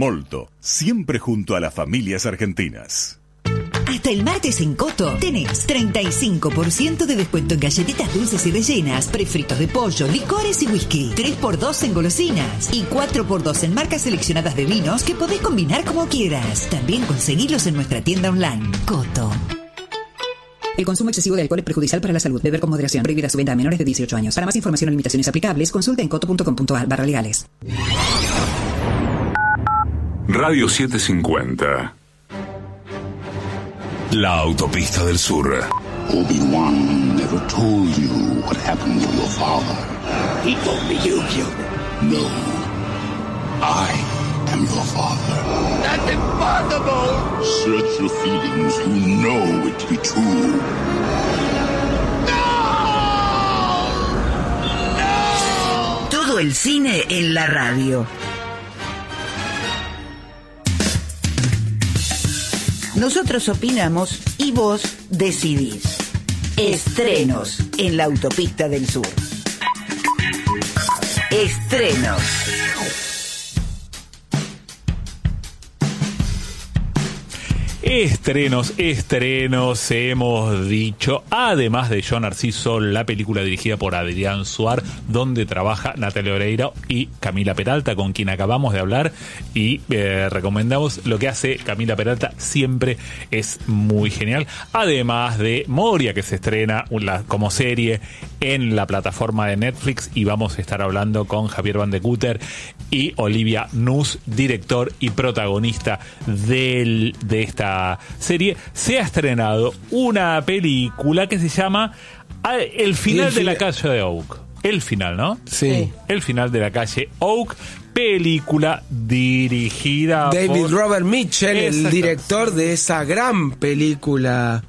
Molto, siempre junto a las familias argentinas. Hasta el martes en Coto tenés 35% de descuento en galletitas dulces y rellenas, prefritos de pollo, licores y whisky, 3x2 en golosinas y 4x2 en marcas seleccionadas de vinos que podés combinar como quieras. También conseguilos en nuestra tienda online. Coto. El consumo excesivo de alcohol es perjudicial para la salud. Beber con moderación. Prohibida su venta a menores de 18 años. Para más información o limitaciones aplicables, consulta en coto.com.ar/legales. Radio 750. La autopista del sur. Obi-Wan never told you what happened to your father. He told me you killed him. No. I am your father. That's impossible! Search your feelings. You know it to be true. No! No! Todo el cine en la radio. Nosotros opinamos y vos decidís. Estrenos en la autopista del sur. Estrenos. Estrenos, hemos dicho, además de Yo Narciso, la película dirigida por Adrián Suar, donde trabaja Natalia Oreiro y Camila Peralta, con quien acabamos de hablar, y recomendamos lo que hace Camila Peralta, siempre es muy genial, además de Moria, que se estrena como serie en la plataforma de Netflix, y vamos a estar hablando con Javier Van de Cúter y Olivia Nuss, director y protagonista de esta serie. Se ha estrenado una película que se llama El final de la calle de Oak. El final, ¿no? Sí. El final de la calle Oak, película dirigida David por Robert Mitchell, el director de esa gran película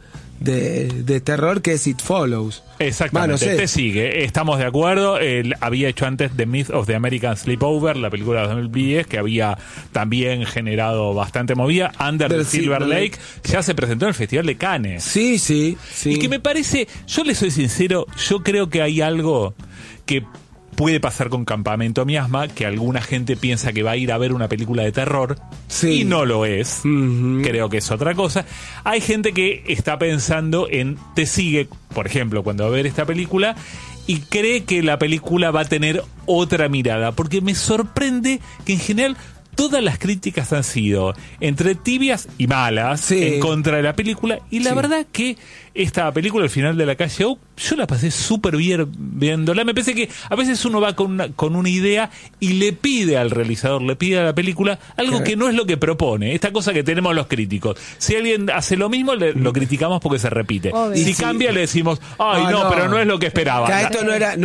de terror que es It Follows. Exactamente, Bueno, te sigue, estamos de acuerdo. Él había hecho antes The Myth of the American Sleepover, la película de 2010, que había también generado bastante movida. Under the Silver Lake ya se presentó en el Festival de Cannes. Sí. Y que me parece, yo le soy sincero, yo creo que hay algo que puede pasar con Campamento Miasma, que alguna gente piensa que va a ir a ver una película de terror, y no lo es. Creo que es otra cosa. Hay gente que está pensando te sigue, por ejemplo, cuando va a ver esta película, y cree que la película va a tener otra mirada, porque me sorprende que en general todas las críticas han sido entre tibias y malas en contra de la película, y la verdad que esta película, El final de la calle Oak, yo la pasé súper bien viéndola. Me parece que a veces uno va con una idea y le pide al realizador, le pide a la película algo que no es lo que propone. Esta cosa que tenemos los críticos. Si alguien hace lo mismo, lo criticamos porque se repite. Obvio. Si cambia, le decimos, no, pero no es lo que esperaba. Esto no era yo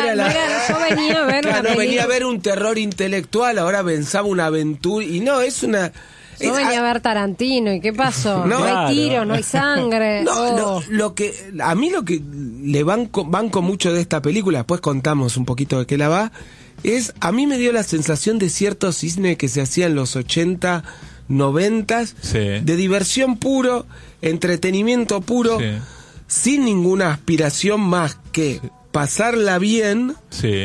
venía a ver venía a ver un terror intelectual, ahora pensaba una aventura, y no, es una... Yo venía a ver Tarantino, ¿y qué pasó? No hay tiros, no hay sangre. Lo que a mí lo que le banco mucho de esta película, después contamos un poquito de qué la va, es, a mí me dio la sensación de cierto cine que se hacía en los 80, 90, de diversión puro, entretenimiento puro, sin ninguna aspiración más que pasarla bien,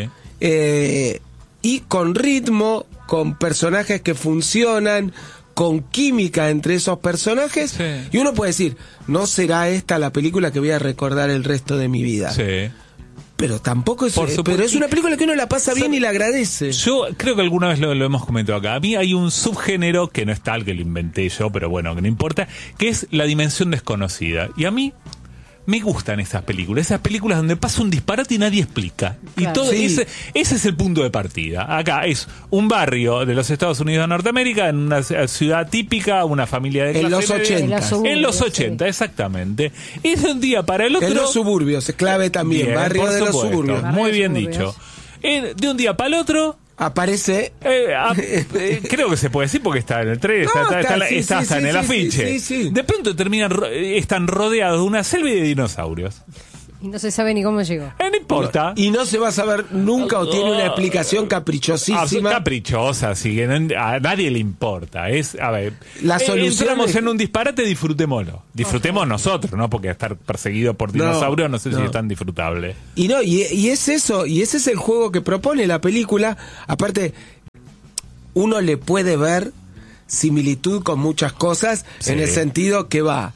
y con ritmo, con personajes que funcionan, con química entre esos personajes, y uno puede decir, no será esta la película que voy a recordar el resto de mi vida. Pero tampoco es, pero es una película que uno la pasa bien y la agradece. Yo creo que alguna vez lo hemos comentado acá. A mí hay un subgénero que no es tal, que lo inventé yo, pero bueno, que no importa, que es la dimensión desconocida. Y a mí me gustan esas películas donde pasa un disparate y nadie explica. Claro. Y todo ese es el punto de partida. Acá es un barrio de los Estados Unidos de Norteamérica, en una ciudad típica, una familia de clase en los 80. En los 80, exactamente. Y de un día para el otro... En los suburbios, es clave también, bien, barrio de los suburbios. Muy bien dicho. De un día para el otro... aparece creo que se puede decir porque está en el 3, está hasta en el afiche. De pronto están rodeados de una selva de dinosaurios. Y no se sabe ni cómo llegó. No importa. Y no se va a saber nunca, o tiene una explicación caprichosísima. Caprichosa, a nadie le importa. Es, a ver, la solución entramos en un disparate, disfrutémoslo. Disfrutemos nosotros, ¿no? Porque estar perseguido por dinosaurios no sé si es tan disfrutable. Y es eso, y ese es el juego que propone la película. Aparte, uno le puede ver similitud con muchas cosas, Sí. en el sentido que va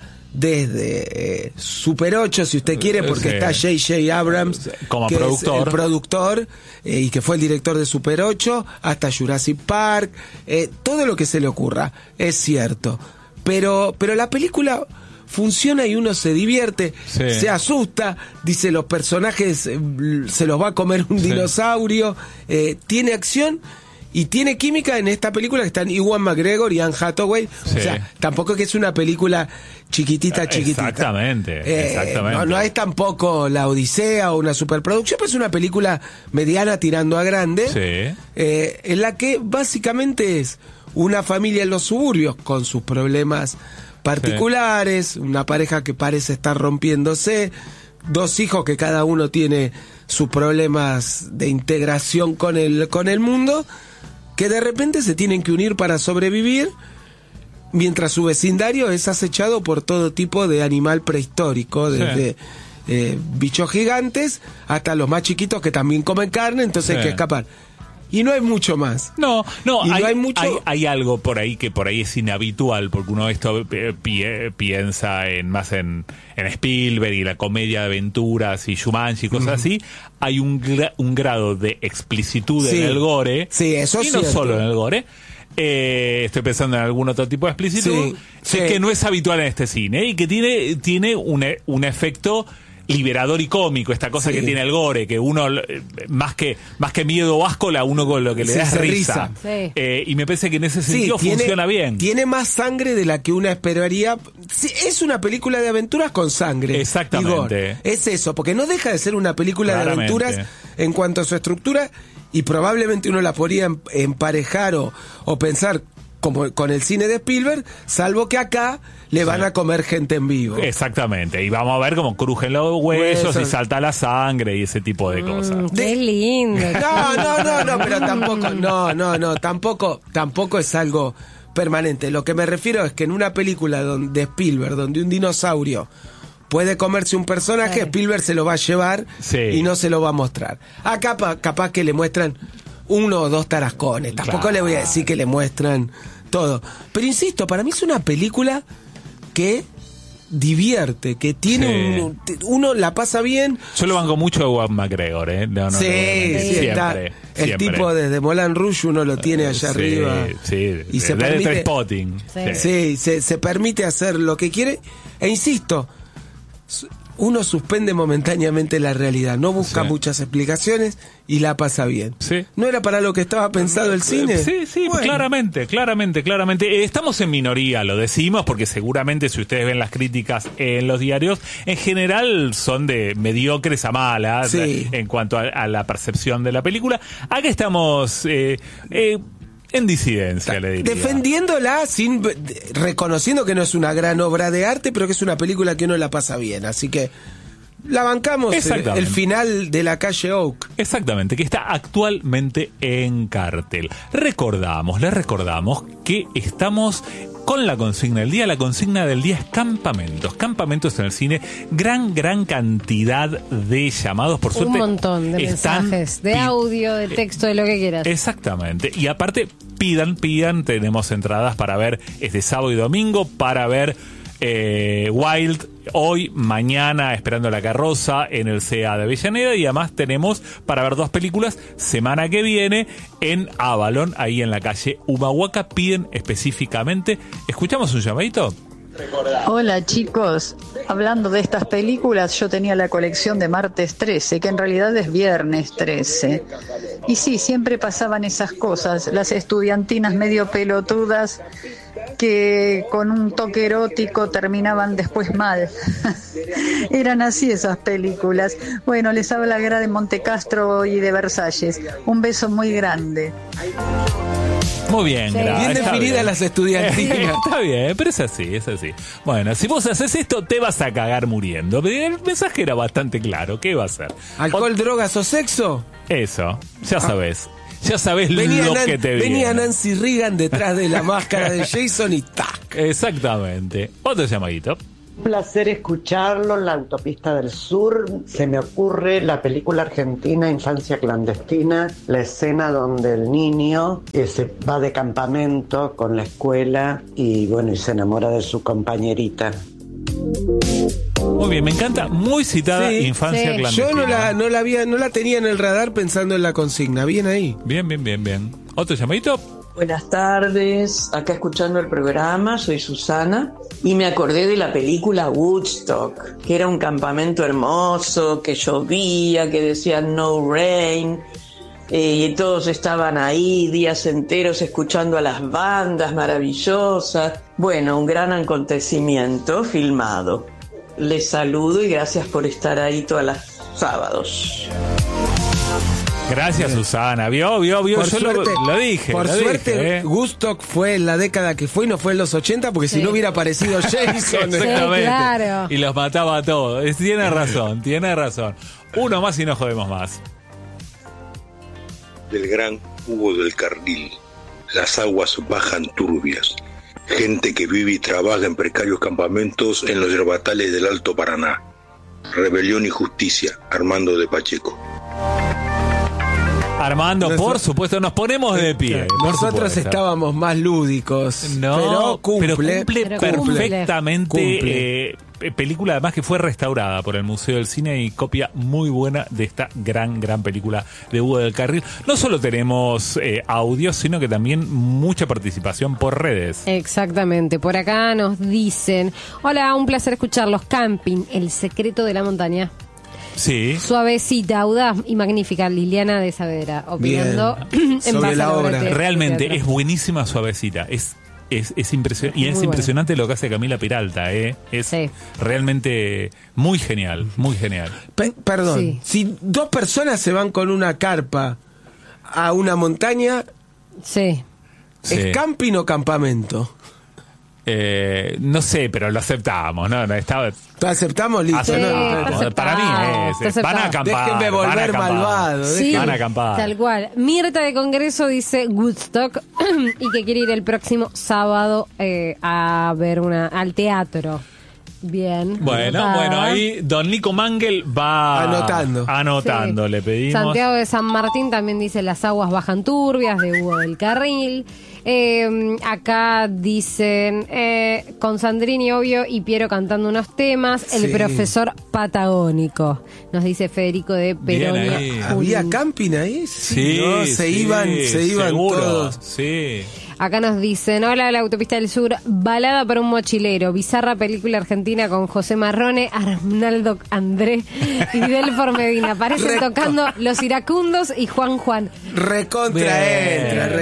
desde Super 8, si usted quiere, porque Sí. está J.J. Abrams Como que productor. es el productor y que fue el director de Super 8, hasta Jurassic Park, todo lo que se le ocurra, es cierto. Pero la película funciona y uno se divierte, Sí. se asusta, dice los personajes se los va a comer un Sí. dinosaurio, tiene acción y tiene química en esta película que están Ewan McGregor y Anne Hathaway. Sí. O sea, tampoco es que es una película chiquitita. Exactamente. No es tampoco La Odisea o una superproducción, pero es una película mediana tirando a grande, Sí. en la que básicamente es una familia en los suburbios con sus problemas particulares, una pareja que parece estar rompiéndose, dos hijos que cada uno tiene sus problemas de integración con el mundo, que de repente se tienen que unir para sobrevivir, mientras su vecindario es acechado por todo tipo de animal prehistórico, desde bichos gigantes hasta los más chiquitos que también comen carne, entonces hay que escapar. Y no hay mucho más. No, Y no hay mucho- hay algo por ahí que por ahí es inhabitual, porque uno esto piensa más en Spielberg y la comedia de aventuras y Jumanji y cosas así. Hay un grado de explicitud Sí. en el gore. Sí, eso y es no cierto. solo en el gore. Estoy pensando en algún otro tipo de explicitud Sí. que no es habitual en este cine y que tiene un efecto liberador y cómico, esta cosa Sí. que tiene el gore, que uno más que miedo o asco, a uno con lo que le Sí, da es se risa. Sí. Y me parece que en ese sentido funciona bien. Tiene más sangre de la que una esperaría. Sí, es una película de aventuras con sangre. Exactamente. y gore. Es eso, porque no deja de ser una película Claramente. de aventuras en cuanto a su estructura, y probablemente uno la podría emparejar o pensar como con el cine de Spielberg, salvo que acá le van a comer gente en vivo. Exactamente. Y vamos a ver cómo crujen los huesos Huesos. y salta la sangre y ese tipo de cosas. Qué lindo. No, pero tampoco es algo permanente. Lo que me refiero es que en una película de Spielberg, donde un dinosaurio puede comerse un personaje, Sí. Spielberg se lo va a llevar Sí. y no se lo va a mostrar. Acá capaz que le muestran uno o dos tarascones. Tampoco Claro. le voy a decir que le muestran todo. Pero insisto, para mí es una película que divierte, que tiene uno la pasa bien. Yo lo banco mucho a Ewan McGregor, ¿eh? No, Sí, está. siempre. El tipo desde Moulin Rouge uno lo tiene allá Sí, arriba. sí, y se desde permite. Trainspotting. Sí. Sí, se permite hacer lo que quiere. E insisto, uno suspende momentáneamente la realidad, no busca Sí. muchas explicaciones y la pasa bien. Sí. ¿No era para lo que estaba pensado el cine? Sí, Bueno. claramente. Estamos en minoría, lo decimos, porque seguramente si ustedes ven las críticas en los diarios, en general son de mediocres a malas Sí. en cuanto a la percepción de la película. Acá estamos en disidencia, le diría. Defendiéndola reconociendo que no es una gran obra de arte, pero que es una película que uno la pasa bien. Así que la bancamos, Exactamente. el final de La Calle Oak. Exactamente, que está actualmente en cartel. Les recordamos que estamos con la consigna del día. La consigna del día es campamentos. Campamentos en el cine. Gran cantidad de llamados, por suerte. Un montón de están mensajes, de audio, de texto, de lo que quieras. Exactamente. Y aparte, pidan. Tenemos entradas para ver este sábado y domingo, para ver Wild hoy, mañana, Esperando la Carroza en el CA de Avellaneda, y además tenemos para ver 2 películas semana que viene en Avalon, ahí en la calle Humahuaca. Piden específicamente. ¿Escuchamos un llamadito? Hola chicos, hablando de estas películas, yo tenía la colección de Martes 13, que en realidad es Viernes 13. Y sí, siempre pasaban esas cosas, las estudiantinas medio pelotudas que con un toque erótico terminaban después mal. Eran así esas películas. Bueno, les habla Gra de Montecastro y de Versalles. Un beso muy grande. Muy bien, Sí. Gra, Bien está definidas bien. las estudiantinas. Está bien, pero es así. Bueno, si vos haces esto, te vas a cagar muriendo. El mensaje era bastante claro. ¿Qué va a hacer? ¿Alcohol, drogas o sexo? Eso, ya sabés. Ya sabés Venía, lo que te viene. venía Nancy Reagan detrás de la máscara de Jason y ¡tac! Exactamente. Otro llamadito. Un placer escucharlo en la autopista del sur. Se me ocurre la película argentina Infancia Clandestina, la escena donde el niño se va de campamento con la escuela y se enamora de su compañerita. Muy bien, me encanta, muy citada Infancia Clandestina. Yo no la tenía en el radar pensando en la consigna. Bien ahí. Bien. ¿Otro llamadito? Buenas tardes, acá escuchando el programa, soy Susana y me acordé de la película Woodstock, que era un campamento hermoso, que llovía, que decía no rain, y todos estaban ahí días enteros escuchando a las bandas maravillosas. Bueno, un gran acontecimiento filmado. Les saludo y gracias por estar ahí todos los sábados. Gracias, Susana. Vio. Yo suerte, lo dije. Por suerte, Woodstock fue en la década que fue y no fue en los 80, porque si no hubiera aparecido Jason. Exactamente. Claro. Y los mataba a todos. Tiene razón. Uno más y no jodemos más. Del gran Hugo del Carril. Las aguas bajan turbias. Gente que vive y trabaja en precarios campamentos en los yerbatales del Alto Paraná. Rebelión y justicia. Armando de Pacheco. Armando, por supuesto, nos ponemos de pie. Nosotros estábamos más lúdicos. No, pero cumple perfectamente. Película además que fue restaurada por el Museo del Cine y copia muy buena de esta gran película de Hugo del Carril. No solo tenemos audio, sino que también mucha participación por redes. Exactamente, por acá nos dicen: hola, un placer escucharlos. Camping, el secreto de la montaña. Sí. Suavecita, audaz y magnífica. Liliana de Saavedra, opinando en base la obra. Realmente es buenísima Suavecita. Es impresionante. Y es impresionante lo que hace Camila Peralta, Es realmente muy genial. Perdón, si dos personas se van con una carpa a una montaña, ¿es camping o campamento? No sé, pero lo aceptamos, ¿no? ¿Lo aceptamos? Listo. Para mí van a acampar. Déjenme volver malvado. Van a acampar. Tal cual. Mirta de Congreso dice Woodstock y que quiere ir el próximo sábado a ver al teatro. Bien. Bueno, ahí don Nico Mangel va anotando, le pedimos. Santiago de San Martín también dice Las aguas bajan turbias, de Hugo del Carril. Acá dicen con Sandrini, obvio, y Piero cantando unos temas. El profesor patagónico, nos dice Federico de Perón. ¿Había camping ahí? Sí, se iban seguro, todos. Sí. Acá nos dicen: hola, la autopista del sur, balada para un mochilero, bizarra película argentina con José Marrone, Arnaldo André y Delfor Medina. Parecen tocando Los Iracundos y Juan. Recontra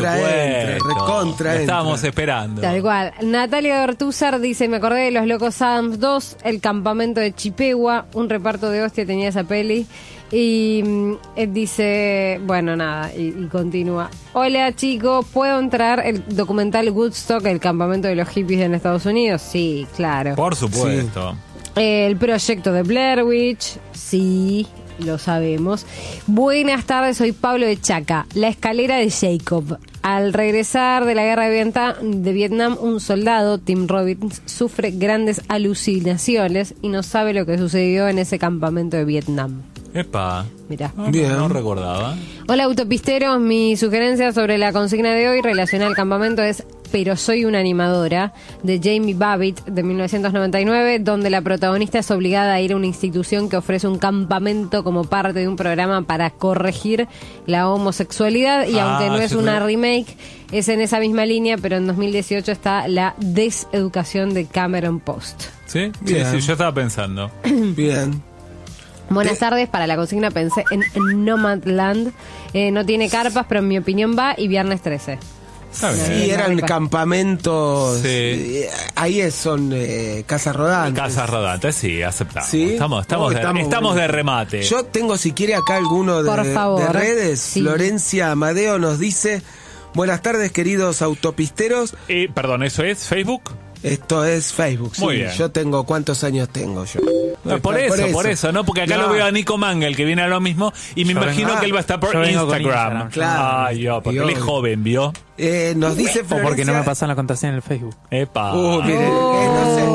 entra. Estábamos esperando. Tal cual. Natalia de Ortúzar dice: me acordé de Los Locos Adams 2, El campamento de Chipegua, un reparto de hostia tenía esa peli. Y dice, bueno, nada, y continúa. Hola, chicos, ¿puedo entrar el documental Woodstock, el campamento de los hippies en Estados Unidos? Sí, claro. Por supuesto. Sí. El proyecto de Blair Witch, sí, lo sabemos. Buenas tardes, soy Pablo de Chaca. La escalera de Jacob. Al regresar de la guerra de Vietnam, un soldado, Tim Robbins, sufre grandes alucinaciones y no sabe lo que sucedió en ese campamento de Vietnam. Epa. Mirá. No recordaba. Hola, autopisteros. Mi sugerencia sobre la consigna de hoy relacionada al campamento es Pero soy una animadora, de Jamie Babbitt, de 1999, donde la protagonista es obligada a ir a una institución que ofrece un campamento como parte de un programa para corregir la homosexualidad. Y aunque no es una remake, es en esa misma línea, pero en 2018 está la deseducación de Cameron Post. ¿Sí? Sí, yo estaba pensando. Bien. Buenas tardes, para la consigna pensé en Nomadland. No tiene carpas, pero en mi opinión va, y Viernes 13. Sí, eran campamentos. Sí. Ahí son casas rodantes. Casas rodantes, sí, aceptamos. ¿Sí? Estamos de remate. Yo tengo, si quiere, acá alguno de redes. Sí. Florencia Amadeo nos dice: buenas tardes, queridos autopisteros. Perdón, ¿eso es Facebook? Esto es Facebook, muy sí. Bien. Yo tengo, ¿cuántos años tengo yo? Por eso, ¿no? Porque acá lo veo a Nico Mangel, que viene a lo mismo, y me imagino que él va a estar por Instagram. Claro. Ay, porque él es joven, ¿vio? Nos dice Florencia... O porque no me pasan la contraseña en el Facebook. Epa. Mire, no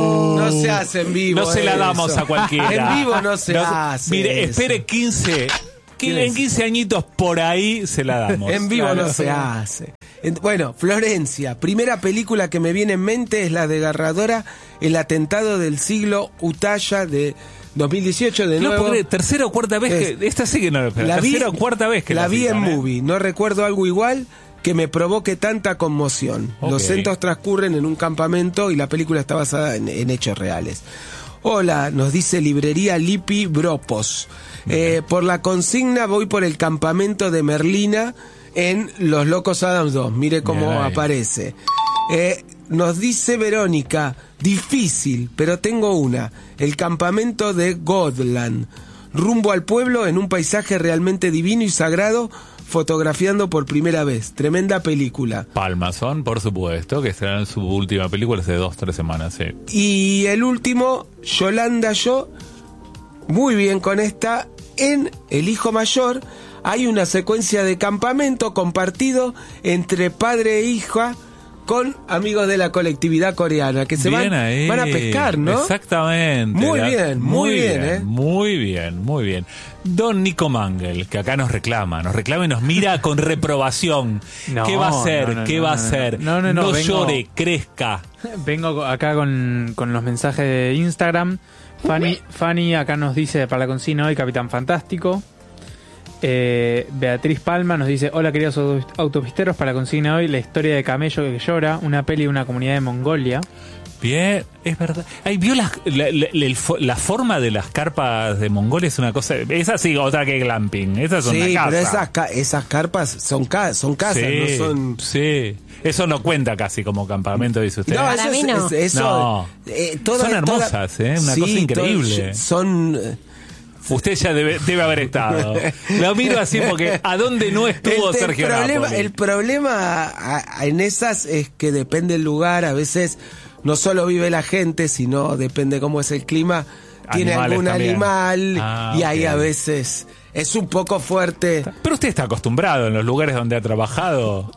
no se hace en vivo. No se la eso. damos a cualquiera. En vivo no se hace. Mire, eso. espere 15. En 15 añitos por ahí se la damos. En vivo Claro. no se hace. Bueno, Florencia. Primera película que me viene en mente es la desgarradora El atentado del siglo, Utaya, de 2018 de No, nuevo. porque tercera o cuarta vez que... Esta sí que no lo espero. Tercera o cuarta vez que la vi en citan, Movie. No recuerdo algo igual que me provoque tanta conmoción. Ok. Los eventos transcurren en un campamento y la película está basada en hechos reales. Hola, nos dice Librería Lipi Bropos. Por la consigna voy por el campamento de Merlina en Los Locos Adams 2. Mire cómo Bien ahí. aparece. Nos dice Verónica, difícil, pero tengo una. El campamento de Godland. Rumbo al pueblo en un paisaje realmente divino y sagrado, fotografiando por primera vez. Tremenda película. Palmason, por supuesto, que estrenaron su última película hace 2-3 semanas, sí. Y el último, Yolanda Yo, muy bien con esta. En El Hijo Mayor hay una secuencia de campamento compartido entre padre e hija con amigos de la colectividad coreana que se van a pescar, ¿no? Exactamente. Muy bien, muy bien. Muy bien, muy bien. Don Nico Mangel, que acá nos reclama y nos mira con reprobación. No, ¿Qué va a hacer? no, ¿Qué no, va a no, hacer? no, No vengo- llore, crezca. Vengo acá con los mensajes de Instagram. Fanny acá nos dice para la consigna hoy Capitán Fantástico. Beatriz Palma nos dice: hola queridos autopisteros, para la consigna hoy la historia de Camello que llora, una peli de una comunidad de Mongolia. Bien, es verdad. Ay, ¿vio la forma de las carpas de Mongolia? Es una cosa... Esa sí, otra que glamping. Esa es una Sí, casa. pero esas carpas son casas, Sí, no son... Sí, eso no cuenta casi como campamento, dice usted. No, Para eso mí es- no. eso, No. todas- Son hermosas, todas- una sí, cosa increíble. todas son... Usted ya debe haber estado. Lo miro así porque ¿a dónde no estuvo Sergio Napoli? El problema en esas es que depende el lugar, a veces no solo vive la gente, sino depende cómo es el clima, tiene Animales algún también. animal y ahí ok. a veces es un poco fuerte. Pero usted está acostumbrado en los lugares donde ha trabajado.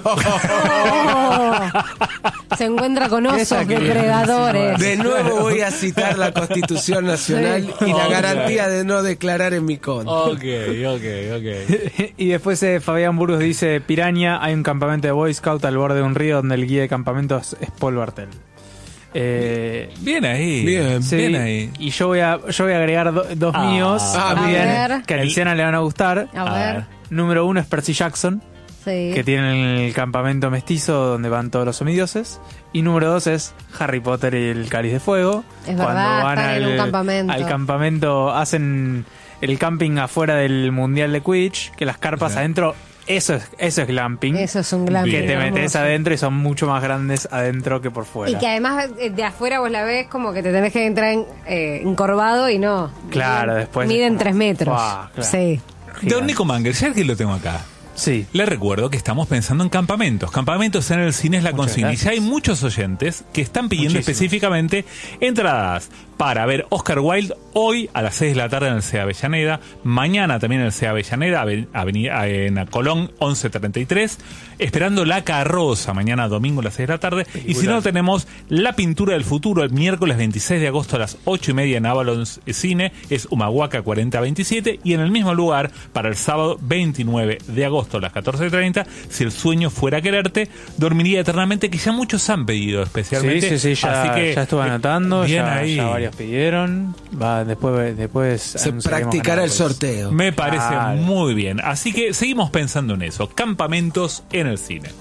Se encuentra con osos depredadores. De nuevo voy a citar la Constitución Nacional Sí. y la Ok. garantía de no declarar en mi contra. Ok. Y después Fabián Burgos dice: Piraña, hay un campamento de Boy Scout al borde de un río donde el guía de campamentos es Paul Bartel. Bien ahí. Bien. Bien ahí. Y yo voy a agregar dos míos también, A ver. que a Luciana le van a gustar. A ver. Número 1 es Percy Jackson, Sí. que tiene el campamento mestizo donde van todos los semidioses. Y número 2 es Harry Potter y el Cáliz de Fuego. Es verdad, están en un campamento. al campamento, hacen el camping afuera del Mundial de Quidditch, que las carpas adentro, eso es glamping. Eso es un glamping. Que te metes hermoso. adentro y son mucho más grandes adentro que por fuera. Y que además de afuera vos la ves como que te tenés que entrar encorvado y no. Claro, después... Miden 3 metros. Buah, claro. Sí. Don Nico Mangel, ya que lo tengo acá. Sí. Le recuerdo que estamos pensando en campamentos. Campamentos en el cine es la Muchas consigna. Y gracias. ya hay muchos oyentes que están pidiendo Muchísimos. específicamente entradas para ver Oscar Wilde hoy a las 6 de la tarde en el CEA Avellaneda. Mañana también en el CEA Avellaneda, avenida, en Colón 1133. Esperando La Carroza, mañana domingo a las 6 de la tarde. Y si no, tenemos La Pintura del Futuro el miércoles 26 de agosto a las 8:30 en Avalon Cine. Es Humahuaca 4027. Y en el mismo lugar, para el sábado 29 de agosto a las 14:30, Si el sueño fuera quererte, Dormiría eternamente, que ya muchos han pedido especialmente. Sí, ya, Así que, ya estuve anotando, bien ya, ahí. ya varios pidieron. Después Se anunciaremos practicará el ganadores. sorteo. Me parece Claro. muy bien. Así que seguimos pensando en eso. Campamentos en el cine.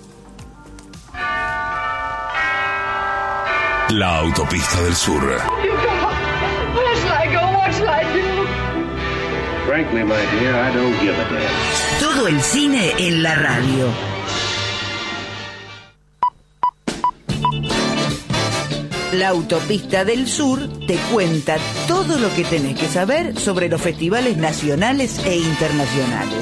La autopista del sur. Frankly, my dear, I don't give a damn. Todo el cine en la radio. La Autopista del Sur te cuenta todo lo que tenés que saber sobre los festivales nacionales e internacionales.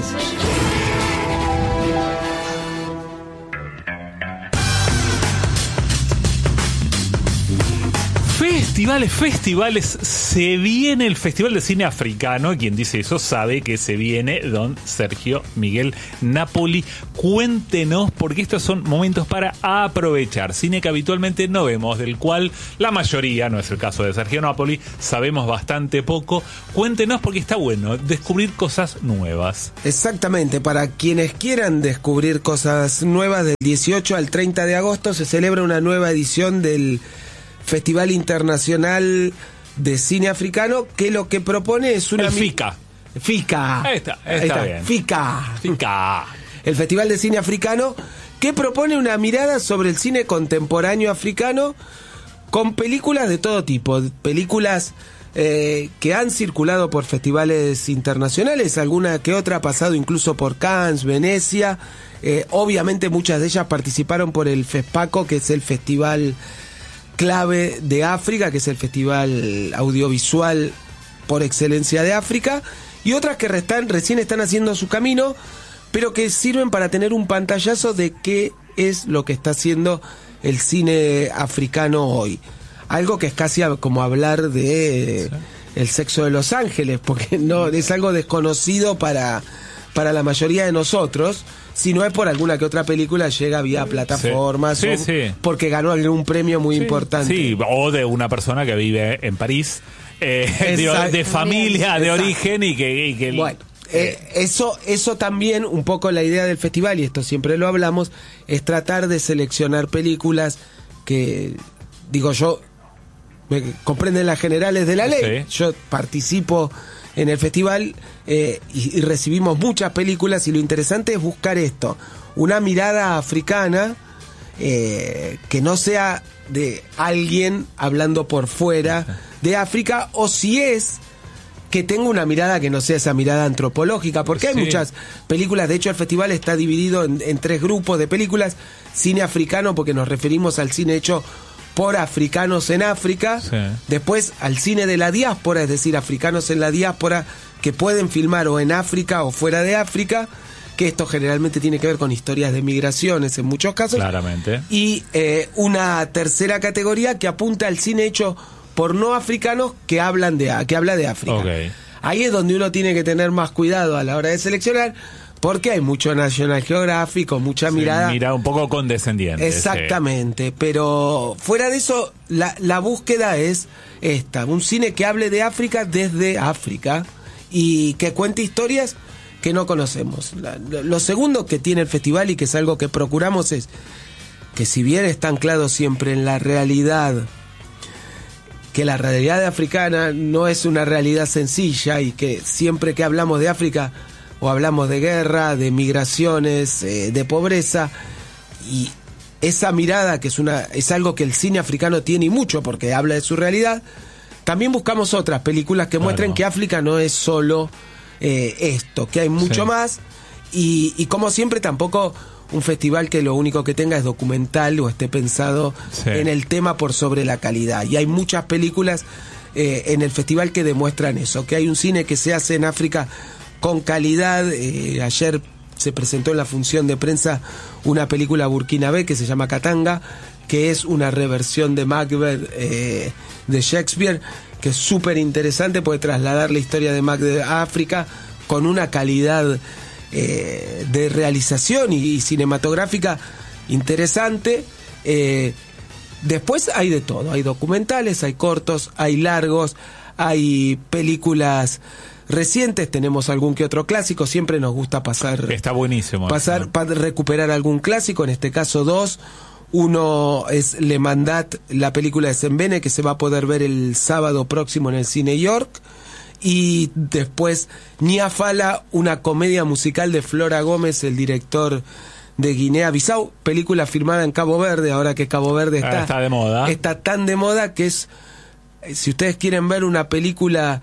Festivales, se viene el Festival de Cine Africano. Quien dice eso sabe que se viene don Sergio Miguel Napoli. Cuéntenos, porque estos son momentos para aprovechar. Cine que habitualmente no vemos, del cual la mayoría, no es el caso de Sergio Napoli, sabemos bastante poco. Cuéntenos, porque está bueno descubrir cosas nuevas. Exactamente, para quienes quieran descubrir cosas nuevas, del 18 al 30 de agosto se celebra una nueva edición del Festival Internacional de Cine Africano, que lo que propone es una... El FICA. Ahí está bien. FICA. El Festival de Cine Africano, que propone una mirada sobre el cine contemporáneo africano con películas de todo tipo. Películas que han circulado por festivales internacionales, alguna que otra ha pasado incluso por Cannes, Venecia. Obviamente muchas de ellas participaron por el FESPACO, que es el festival clave de África, que es el festival audiovisual por excelencia de África, y otras que recién están haciendo su camino, pero que sirven para tener un pantallazo de qué es lo que está haciendo el cine africano hoy. Algo que es casi como hablar de el sexo de Los Ángeles, porque no es algo desconocido para la mayoría de nosotros. Si no es por alguna que otra película llega vía plataformas, sí. porque ganó algún premio muy importante. Sí, o de una persona que vive en París, de familia, de origen y que bueno, eso también, un poco la idea del festival, y esto siempre lo hablamos, es tratar de seleccionar películas que, digo yo, comprenden las generales de la ley. Sí. Yo participo en el festival y recibimos muchas películas, y lo interesante es buscar esto, una mirada africana que no sea de alguien hablando por fuera de África, o si es, que tenga una mirada que no sea esa mirada antropológica, porque hay muchas películas. De hecho, el festival está dividido en 3 grupos de películas: cine africano, porque nos referimos al cine hecho por africanos en África, después al cine de la diáspora, es decir, africanos en la diáspora que pueden filmar o en África o fuera de África, que esto generalmente tiene que ver con historias de migraciones en muchos casos. Claramente. Y una tercera categoría que apunta al cine hecho por no africanos que habla de África. Okay. Ahí es donde uno tiene que tener más cuidado a la hora de seleccionar, porque hay mucho National Geographic, mucha mirada un poco condescendiente. Exactamente, pero fuera de eso, la búsqueda es esta: un cine que hable de África desde África y que cuente historias que no conocemos. Lo segundo que tiene el festival, y que es algo que procuramos, es que, si bien está anclado siempre en la realidad, que la realidad africana no es una realidad sencilla, y que siempre que hablamos de África o hablamos de guerra, de migraciones, de pobreza, y esa mirada que es algo que el cine africano tiene, y mucho, porque habla de su realidad, también buscamos otras películas que muestren que África no es solo esto, que hay mucho más, y como siempre tampoco un festival que lo único que tenga es documental o esté pensado en el tema por sobre la calidad. Y hay muchas películas en el festival que demuestran eso, que hay un cine que se hace en África con calidad. Ayer se presentó en la función de prensa una película burkinabé que se llama Katanga, que es una reversión de Macbeth de Shakespeare, que es súper interesante, puede trasladar la historia de Macbeth a África con una calidad de realización y cinematográfica interesante. Después hay de todo, hay documentales, hay cortos, hay largos, hay películas recientes, tenemos algún que otro clásico, siempre nos gusta pasar. Está buenísimo. Para recuperar algún clásico, en este caso 2. Uno es Le Mandat, la película de Sembene, que se va a poder ver el sábado próximo en el Cine York. Y después Niafala, una comedia musical de Flora Gómez, el director de Guinea-Bissau, película filmada en Cabo Verde, ahora que Cabo Verde está de moda. Está tan de moda que es, si ustedes quieren ver una película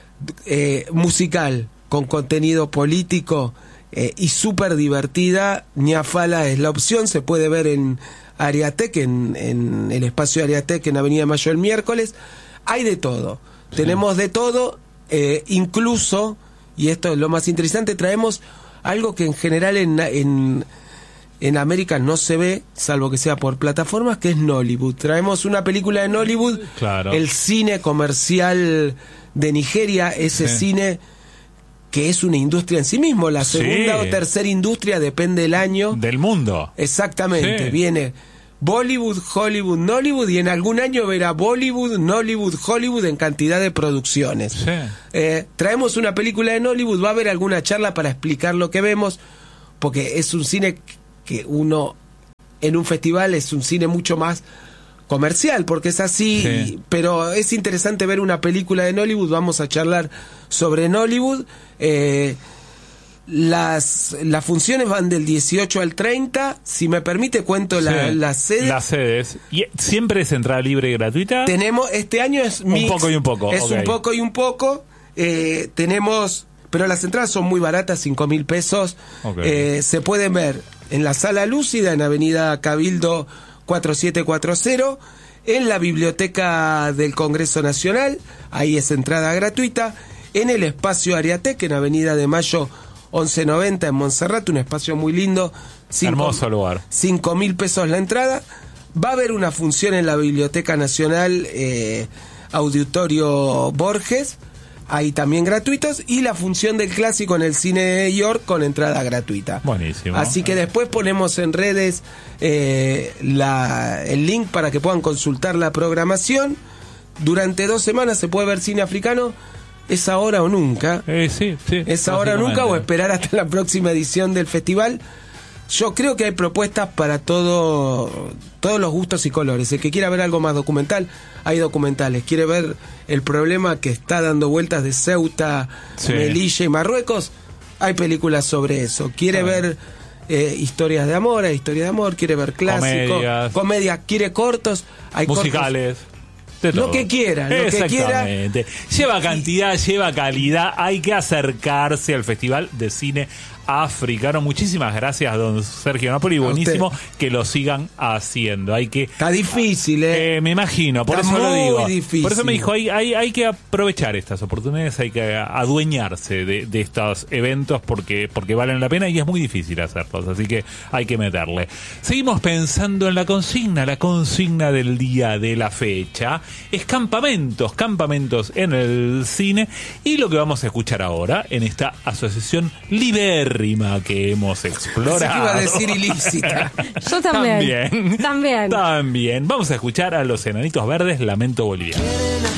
musical con contenido político y súper divertida, Niafala es la opción. Se puede ver en Ariatec, en el espacio Ariatec, en Avenida Mayo, el miércoles. Hay de todo, tenemos de todo. Incluso, y esto es lo más interesante, traemos algo que en general en en América no se ve, salvo que sea por plataformas, que es Nollywood. Traemos una película de Nollywood, Claro. el cine comercial de Nigeria, ese Sí. cine que es una industria en sí mismo, la segunda Sí. o tercera industria, depende del año. Del mundo. Exactamente, Sí. viene Bollywood, Hollywood, Nollywood, y en algún año verá Bollywood, Nollywood, Hollywood en cantidad de producciones. Sí. Traemos una película de Nollywood, va a haber alguna charla para explicar lo que vemos, porque es un cine que uno en un festival es un cine mucho más comercial, porque es así, Sí. pero es interesante ver una película de Nollywood. Vamos a charlar sobre Nollywood. Las funciones van del 18 al 30. Si me permite, cuento Sí. las sedes. Las sedes. ¿Y siempre es entrada libre y gratuita? Tenemos, este año es Un mix, poco y un poco, es ok. un poco y un poco. Tenemos, pero las entradas son muy baratas, 5.000 pesos. Ok. Se pueden ver en la Sala Lúcida, en Avenida Cabildo 4740, en la Biblioteca del Congreso Nacional, ahí es entrada gratuita, en el Espacio Ariatec, en Avenida de Mayo 1190 en Montserrat, un espacio muy lindo. Hermoso lugar. 5.000 pesos la entrada. Va a haber una función en la Biblioteca Nacional, Auditorio Borges, ahí también gratuitos, y la función del clásico en el Cine de York con entrada gratuita. Buenísimo. Así que después ponemos en redes el link para que puedan consultar la programación. Durante 2 semanas se puede ver cine africano. ¿Es ahora o nunca? Sí, sí. ¿Es ahora o nunca o básicamente. esperar hasta la próxima edición del festival? Yo creo que hay propuestas para todos los gustos y colores. El que quiera ver algo más documental, hay documentales. Quiere ver el problema que está dando vueltas de Ceuta, Sí. Melilla y Marruecos, hay películas sobre eso. Quiere ver historias de amor, hay historias de amor. Quiere ver clásicos, comedia, quiere cortos, hay musicales. De Lo todo. que quiera, lo que quiera. Exactamente. Lleva cantidad, lleva calidad. Hay que acercarse al Festival de Cine Africano. Muchísimas gracias, don Sergio Napoli. Buenísimo que lo sigan haciendo. Hay que. Está difícil, me imagino, por Está eso lo muy digo. difícil. Por eso me dijo, hay que aprovechar estas oportunidades, hay que adueñarse de estos eventos porque valen la pena y es muy difícil hacerlos, así que hay que meterle. Seguimos pensando en la consigna del día de la fecha. Es campamentos en el cine, y lo que vamos a escuchar ahora en esta asociación libérrima que hemos explorado. Pensé que iba a decir ilícita. Yo también. También. También. Vamos a escuchar a los Enanitos Verdes, Lamento Boliviano.